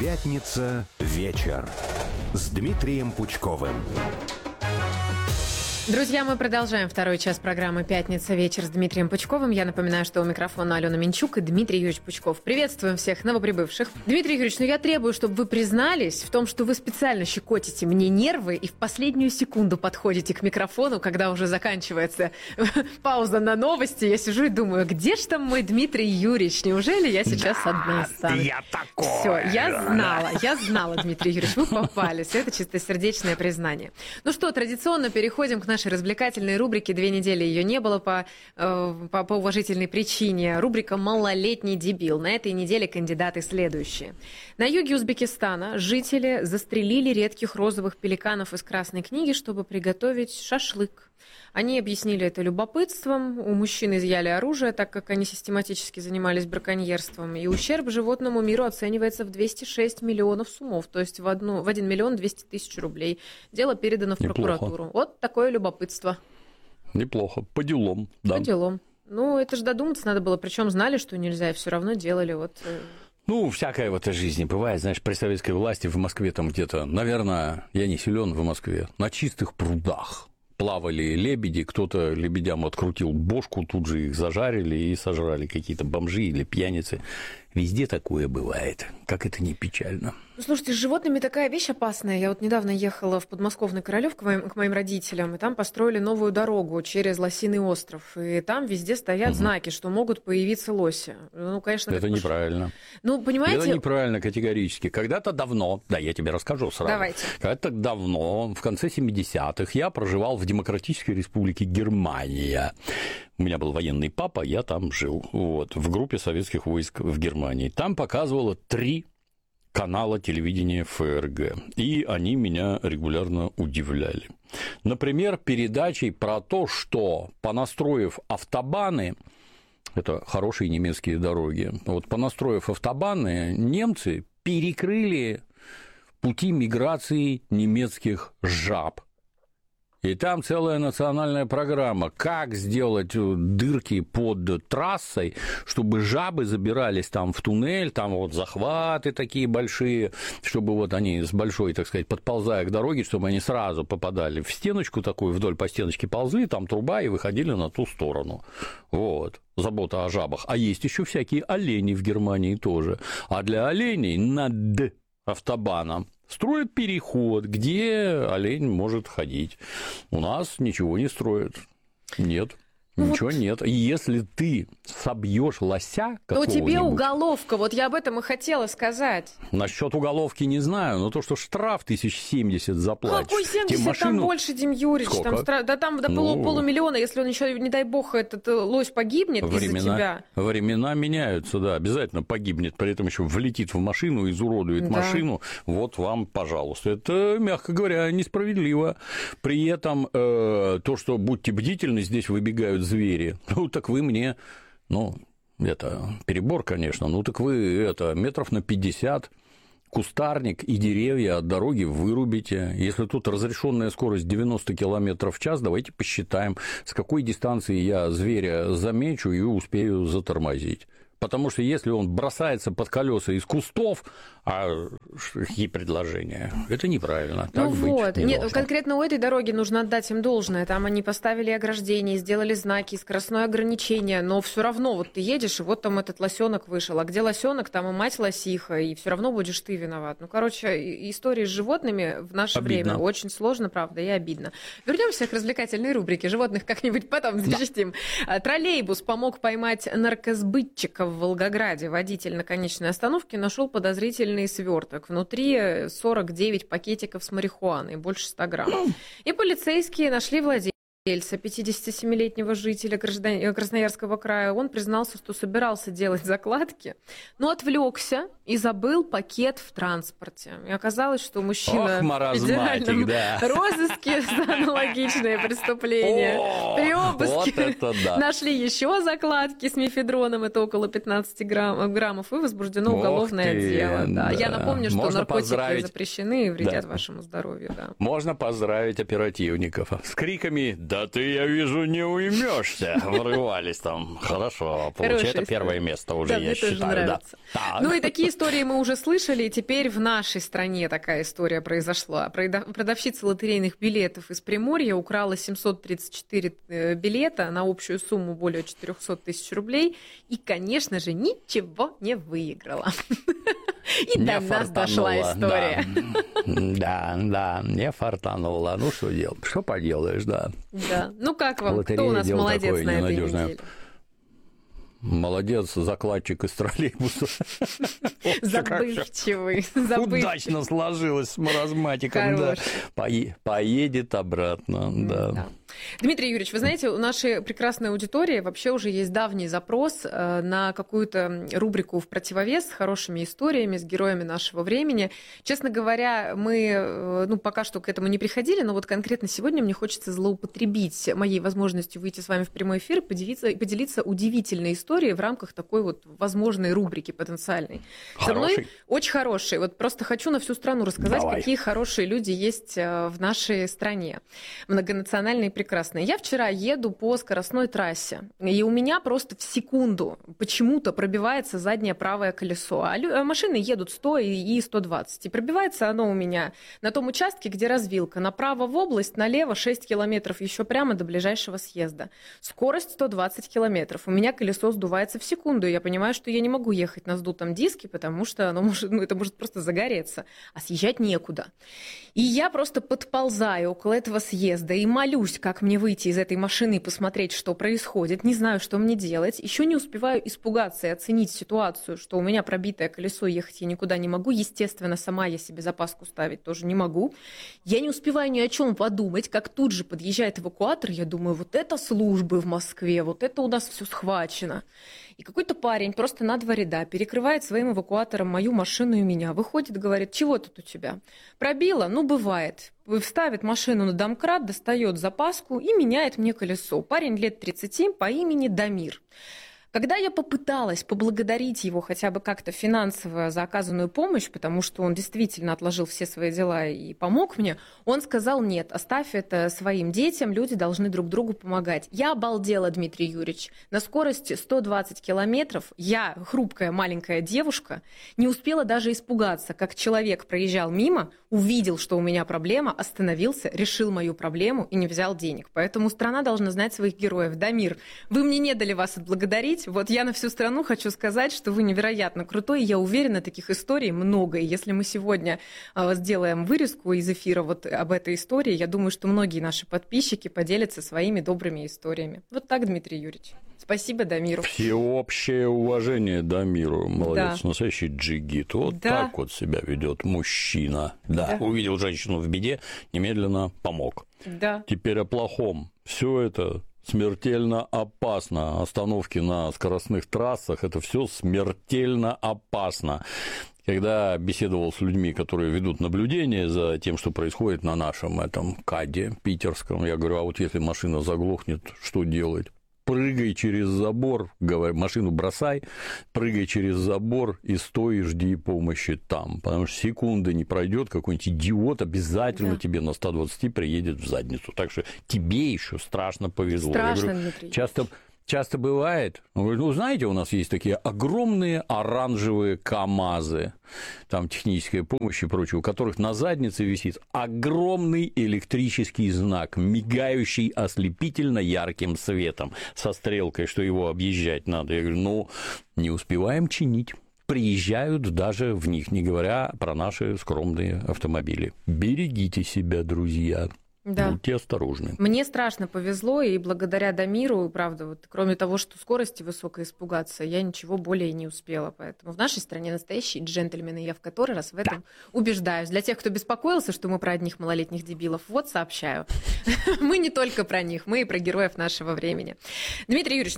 Пятница вечер с Дмитрием Пучковым. Друзья, мы продолжаем второй час программы «Пятница. Вечер» с Дмитрием Пучковым. Я напоминаю, что у микрофона Алена Минчук и Дмитрий Юрьевич Пучков. Приветствуем всех новоприбывших. Дмитрий Юрьевич, я требую, чтобы вы признались в том, что вы специально щекотите мне нервы и в последнюю секунду подходите к микрофону, когда уже заканчивается пауза на новости. Я сижу и думаю, где же там мой Дмитрий Юрьевич? Неужели я сейчас одна останусь? Я такой. Все, я знала, Дмитрий Юрьевич, вы попались. Это чистосердечное признание. Ну что, традиционно переходим к нашей развлекательной рубрике. 2 недели ее не было по уважительной причине. Рубрика «Малолетний дебил». На этой неделе кандидаты следующие. На юге Узбекистана жители застрелили редких розовых пеликанов из Красной книги, чтобы приготовить шашлык. Они объяснили это любопытством. У мужчин изъяли оружие, так как они систематически занимались браконьерством. И ущерб животному миру оценивается в 206 миллионов сумов, то есть в 1 миллион 200 тысяч рублей. Дело передано в прокуратуру. Вот такое любопытство. Неплохо. По делам. Да. По делам. Это же додуматься надо было. Причем знали, что нельзя, и все равно делали. Всякое в этой жизни бывает. Знаешь, при советской власти в Москве там где-то, наверное, я не силен в Москве, на чистых прудах плавали лебеди, кто-то лебедям открутил бошку, тут же их зажарили и сожрали какие-то бомжи или пьяницы. Везде такое бывает, как это не печально. Слушайте, с животными такая вещь опасная. Я недавно ехала в подмосковный Королёв к моим родителям, и там построили новую дорогу через Лосиный остров. И там везде стоят знаки, что могут появиться лоси. Конечно, это неправильно. Понимаете? Это неправильно категорически. Когда-то давно, я тебе расскажу сразу. Давайте. Когда-то давно, в конце 70-х, я проживал в Демократической Республике Германия. У меня был военный папа, я там жил, в группе советских войск в Германии. Там показывало 3 канала телевидения ФРГ, и они меня регулярно удивляли. Например, передачей про то, что, понастроив автобаны, это хорошие немецкие дороги, понастроив автобаны, немцы перекрыли пути миграции немецких жаб. И там целая национальная программа, как сделать дырки под трассой, чтобы жабы забирались там в туннель, там захваты такие большие, чтобы они с большой, так сказать, подползая к дороге, чтобы они сразу попадали в стеночку такую, вдоль по стеночке ползли, там труба, и выходили на ту сторону. Забота о жабах. А есть еще всякие олени в Германии тоже. А для оленей над автобаном строят переход, где олень может ходить. У нас ничего не строят. Нет. Ничего нет. Если ты собьешь лося какого-нибудь... тебе уголовка, я об этом и хотела сказать. Насчет уголовки не знаю, но то, что штраф 1070 заплатишь... Какой 70? Машину... Там больше, Дим Юрьевич. Там до полумиллиона, если он еще, не дай бог, этот лось погибнет из-за тебя. Времена меняются, да, обязательно погибнет, при этом еще влетит в машину, изуродует машину. Вам, пожалуйста. Это, мягко говоря, несправедливо. При этом то, что будьте бдительны, здесь выбегают звери. Так вы мне, это перебор, конечно, так вы метров на 50 кустарник и деревья от дороги вырубите. Если тут разрешенная скорость 90 км в час, давайте посчитаем, с какой дистанции я зверя замечу и успею затормозить. Потому что если он бросается под колеса из кустов, какие предложения? Это неправильно. Так быть не должно. Конкретно у этой дороги нужно отдать им должное. Там они поставили ограждения, сделали знаки, скоростное ограничение, но все равно ты едешь, и там этот лосенок вышел. А где лосенок, там и мать лосиха, и все равно будешь ты виноват. Истории с животными в наше время очень сложно, правда, и обидно. Вернемся к развлекательной рубрике. Животных как-нибудь потом защитим. Да. Троллейбус помог поймать наркосбытчиков в Волгограде. Водитель на конечной остановке нашел подозрительный сверток. Внутри 49 пакетиков с марихуаной, больше 100 грамм. И полицейские нашли владельца, 57-летнего жителя Красноярского края. Он признался, что собирался делать закладки, но отвлекся и забыл пакет в транспорте. И оказалось, что мужчина в федеральном розыске за аналогичное преступление. При обыске нашли еще закладки с мефедроном, это около 15 граммов, и возбуждено уголовное дело. Да. Я напомню, что наркотики запрещены и вредят вашему здоровью. Да. Можно поздравить оперативников с криками Да ты, я вижу, не уймешься. Врывались там. Хорошо. Получается первое место уже, я считаю. Да. Ну и такие истории мы уже слышали. И теперь в нашей стране такая история произошла. Продавщица лотерейных билетов из Приморья украла 734 билета на общую сумму более 400 тысяч рублей. И, конечно же, ничего не выиграла. И до нас дошла история. Да, не фартануло. Ну, что делать? Что поделаешь, да. Да. Ну, как вам? Кто у нас молодец на этой неделе? Молодец, закладчик из троллейбуса. Забывчивый. Удачно сложилось с маразматиком. Да. Поедет обратно. Да. Дмитрий Юрьевич, вы знаете, у нашей прекрасной аудитории вообще уже есть давний запрос на какую-то рубрику в противовес с хорошими историями, с героями нашего времени. Честно говоря, мы пока что к этому не приходили, но вот конкретно сегодня мне хочется злоупотребить моей возможностью выйти с вами в прямой эфир и поделиться удивительной историей в рамках такой вот возможной рубрики потенциальной. Со мной очень хорошие. Вот просто хочу на всю страну рассказать, какие хорошие люди есть в нашей стране. Многонациональные, прекрасные. Я вчера еду по скоростной трассе, и у меня просто в секунду почему-то пробивается заднее правое колесо, а машины едут 100 и 120. И пробивается оно у меня на том участке, где развилка. Направо в область, налево 6 километров еще прямо до ближайшего съезда. Скорость 120 километров. У меня колесо сдувается в секунду. Я понимаю, что я не могу ехать на сдутом диске, потому что это может просто загореться, а съезжать некуда. И я просто подползаю около этого съезда и молюсь, как мне выйти из этой машины и посмотреть, что происходит. Не знаю, что мне делать. Еще не успеваю испугаться и оценить ситуацию, что у меня пробитое колесо, ехать я никуда не могу. Естественно, сама я себе запаску ставить тоже не могу. Я не успеваю ни о чем подумать, как тут же подъезжает эвакуатор. Я думаю, вот это службы в Москве, вот это у нас все схвачено. И какой-то парень просто на 2 ряда перекрывает своим эвакуатором мою машину и меня. Выходит, говорит, чего тут у тебя? Пробило? Ну, бывает. Ставит машину на домкрат, достает запаску и меняет мне колесо. Парень лет 30 по имени Дамир. Когда я попыталась поблагодарить его хотя бы как-то финансово за оказанную помощь, потому что он действительно отложил все свои дела и помог мне, он сказал, нет, оставь это своим детям, люди должны друг другу помогать. Я обалдела, Дмитрий Юрьевич. На скорости 120 километров я, хрупкая маленькая девушка, не успела даже испугаться, как человек проезжал мимо, увидел, что у меня проблема, остановился, решил мою проблему и не взял денег. Поэтому страна должна знать своих героев. Дамир, вы мне не дали вас отблагодарить. Вот я на всю страну хочу сказать, что вы невероятно крутой. Я уверена, таких историй много. И если мы сегодня сделаем вырезку из эфира вот об этой истории, я думаю, что многие наши подписчики поделятся своими добрыми историями. Вот так, Дмитрий Юрьевич. Спасибо Дамиру. Всеобщее уважение Дамиру. Молодец, да. Настоящий джигит. Вот да. Так вот себя ведет мужчина. Да. Увидел женщину в беде, немедленно помог. Да. Теперь о плохом. Все это смертельно опасно. Остановки на скоростных трассах – это все смертельно опасно. Когда беседовал с людьми, которые ведут наблюдение за тем, что происходит на нашем этом КАДе питерском, я говорю, а вот если машина заглохнет, что делать? Прыгай через забор, машину бросай, прыгай через забор и стой и жди помощи там. Потому что секунды не пройдет, какой-нибудь идиот обязательно тебе на 120 приедет в задницу. Так что тебе еще страшно повезло. Страшно, Дмитрий. Часто бывает. Ну, знаете, у нас есть такие огромные оранжевые КАМАЗы, там техническая помощь и прочее, у которых на заднице висит огромный электрический знак, мигающий ослепительно ярким светом, со стрелкой, что его объезжать надо. Я говорю, не успеваем чинить. Приезжают даже в них, не говоря про наши скромные автомобили. Берегите себя, друзья. Да. Будьте осторожны. Мне страшно повезло, и благодаря Дамиру, правда, вот, кроме того, что скорости высокой испугаться, я ничего более не успела. Поэтому в нашей стране настоящие джентльмены, я в который раз в этом убеждаюсь. Для тех, кто беспокоился, что мы про одних малолетних дебилов, вот сообщаю. Мы не только про них, мы и про героев нашего времени. Дмитрий Юрьевич,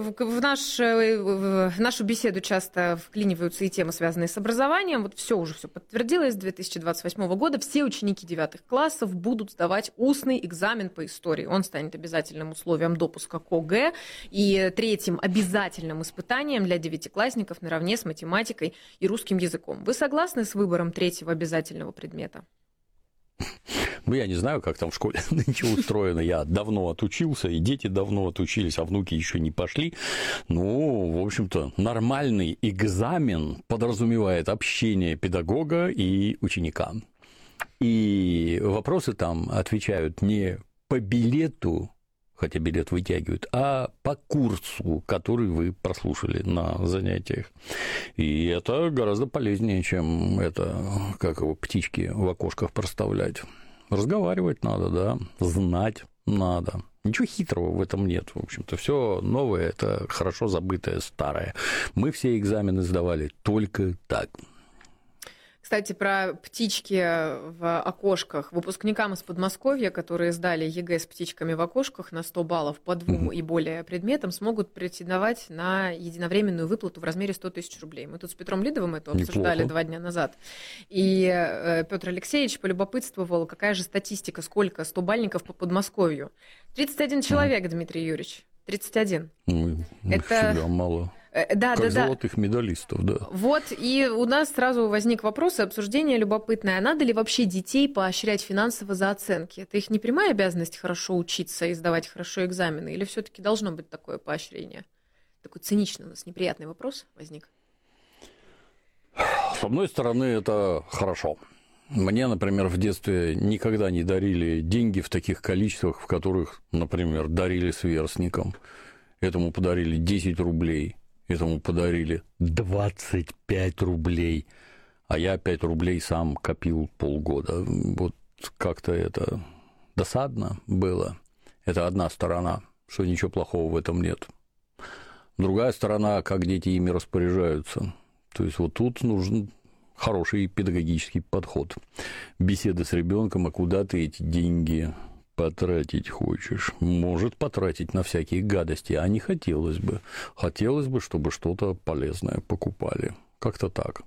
в нашу беседу часто вклиниваются и темы, связанные с образованием. Вот все подтвердилось. С 2028 года все ученики 9 классов будут сдавать устный экзамен по истории. Он станет обязательным условием допуска к ОГЭ и 3-м обязательным испытанием для 9-классников наравне с математикой и русским языком. Вы согласны с выбором 3-го обязательного предмета? я не знаю, как там в школе ничего устроено. Я давно отучился, и дети давно отучились, а внуки еще не пошли. В общем-то, нормальный экзамен подразумевает общение педагога и ученика. И вопросы там отвечают не по билету, хотя билет вытягивают, а по курсу, который вы прослушали на занятиях. И это гораздо полезнее, чем птички в окошках проставлять. Разговаривать надо, да, знать надо. Ничего хитрого в этом нет, в общем-то. Все новое – это хорошо забытое старое. Мы все экзамены сдавали только так. Кстати, про птички в окошках. Выпускникам из Подмосковья, которые сдали ЕГЭ с птичками в окошках на 100 баллов по 2 и более предметам, смогут претендовать на единовременную выплату в размере 100 тысяч рублей. Мы тут с Петром Лидовым это обсуждали 2 дня назад. И Петр Алексеевич полюбопытствовал, какая же статистика, сколько 100-бальников по Подмосковью. 31 человек, Дмитрий Юрьевич. 31. Это всегда мало. Да. Золотых медалистов, да. Вот, и у нас сразу возник вопрос и обсуждение любопытное. А надо ли вообще детей поощрять финансово за оценки? Это их не прямая обязанность хорошо учиться и сдавать хорошо экзамены? Или все-таки должно быть такое поощрение? Такой циничный у нас неприятный вопрос возник. С одной стороны, это хорошо. Мне, например, в детстве никогда не дарили деньги в таких количествах, в которых, например, дарили сверстникам. Этому подарили 10 рублей. Этому подарили 25 рублей, а я 5 рублей сам копил полгода. Вот как-то это досадно было. Это одна сторона, что ничего плохого в этом нет. Другая сторона, как дети ими распоряжаются. То есть вот тут нужен хороший педагогический подход. Беседы с ребенком, а куда ты эти деньги потратить хочешь? Может потратить на всякие гадости, а не хотелось бы. Хотелось бы, чтобы что-то полезное покупали. Как-то так.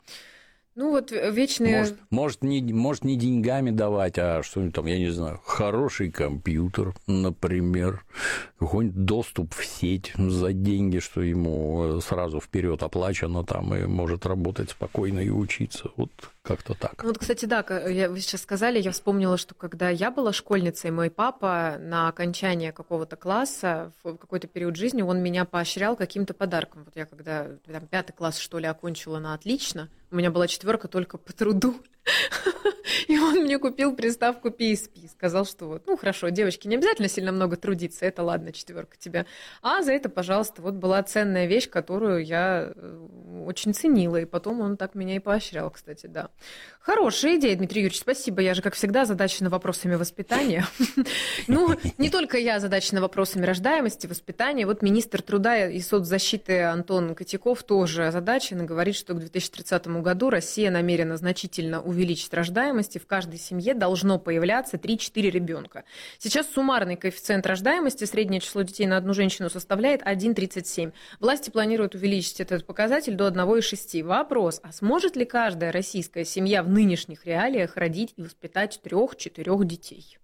Вот вечные... Может, не деньгами давать, а что-нибудь там, я не знаю, хороший компьютер, например, какой-нибудь доступ в сеть за деньги, что ему сразу вперед оплачено там и может работать спокойно и учиться. Вот как-то так. Кстати, да, вы сейчас сказали, я вспомнила, что когда я была школьницей, мой папа на окончание какого-то класса в какой-то период жизни, он меня поощрял каким-то подарком. Вот я когда 5 класс, что ли, окончила на отлично, у меня была 4 только по труду. И он мне купил приставку PSP. Сказал, что хорошо, девочки, не обязательно сильно много трудиться, это ладно, 4 тебе. А за это, пожалуйста, была ценная вещь, которую я очень ценила. И потом он так меня и поощрял, кстати, да. Хорошая идея, Дмитрий Юрьевич, спасибо. Я же, как всегда, озадачена вопросами воспитания. Не только я озадачена вопросами рождаемости, воспитания. Вот министр труда и соцзащиты Антон Котяков тоже озадачен и говорит, что к 2030 году Россия намерена значительно увеличить рождаемость, и в каждой семье должно появляться 3-4 ребенка. Сейчас суммарный коэффициент рождаемости, среднее число детей на одну женщину составляет 1,37. Власти планируют увеличить этот показатель до 1,6. Вопрос, а сможет ли каждая российская семья в нынешних реалиях родить и воспитать 3-4 детей?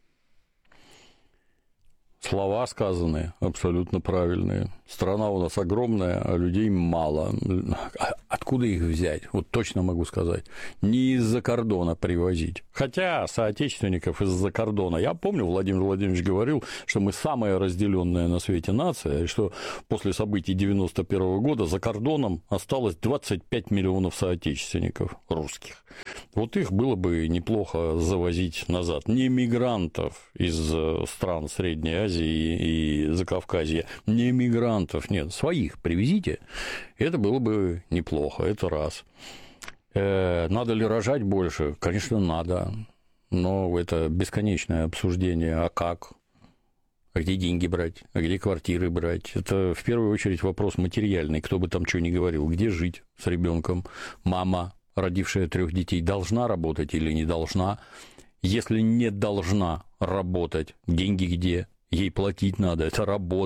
Слова сказанные абсолютно правильные. Страна у нас огромная, а людей мало. Откуда их взять? Вот точно могу сказать. Не из-за кордона привозить. Хотя соотечественников из-за кордона. Я помню, Владимир Владимирович говорил, что мы самая разделенная на свете нация, и что после событий 1991 года за кордоном осталось 25 миллионов соотечественников русских. Вот их было бы неплохо завозить назад. Не мигрантов из стран Средней Азии и Закавказья, не мигрантов, нет, своих привезите, это было бы неплохо, это раз. Надо ли рожать больше? Конечно, надо, но это бесконечное обсуждение, а как? А где деньги брать? А где квартиры брать? Это в первую очередь вопрос материальный, кто бы там что ни говорил, где жить с ребенком? Мама, родившая 3 детей, должна работать или не должна? Если не должна работать, деньги где? Ей платить надо, это работа.